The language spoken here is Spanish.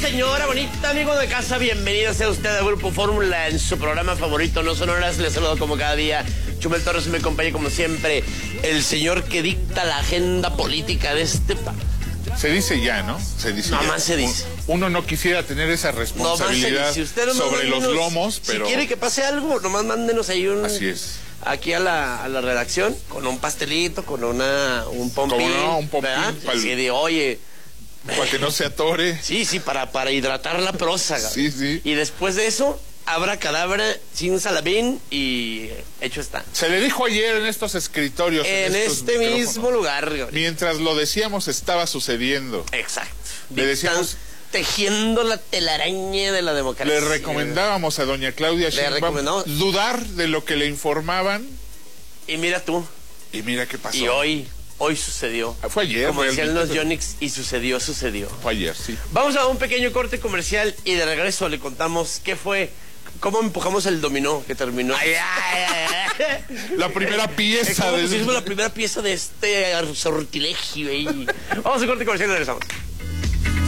señora bonita, amigo de casa, bienvenida sea usted a Grupo Fórmula en su programa favorito, No Son Horas. Les saludo como cada día, Chumel Torres, y me acompaña como siempre el señor que dicta la agenda política de este país. Se dice ya, ¿no? Se dice Nomás ya. se dice. Uno no quisiera tener esa responsabilidad sobre los lomos, pero... Si quiere que pase algo, nomás mándenos ahí un... Así es. Aquí a la redacción, con un pastelito, con un pompín. Un pompín. Sí, de, oye... Para que no se atore. Sí, para hidratar la prosa. Sí, sí. Y después de eso, abra cadabra, sin salabín y hecho está. Se le dijo ayer en estos escritorios. En este mismo lugar. Mientras lo decíamos, estaba sucediendo. Exacto. Le decíamos... Tejiendo la telaraña de la democracia. Le recomendábamos a doña Claudia Sheinbaum dudar de lo que le informaban. Y mira tú. Y mira qué pasó. Y hoy sucedió. Fue ayer. Como decían los Yonix, y sucedió. Fue ayer, sí. Vamos a un pequeño corte comercial y de regreso le contamos qué fue, cómo empujamos el dominó que terminó. La primera pieza la primera pieza de este sortilegio. Vamos a un corte comercial y regresamos.